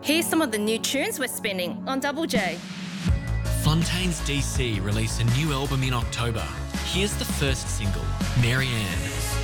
Here's some of the new tunes we're spinning on Double J. Fontaines DC release a new album in October. Here's the first single, Marianne.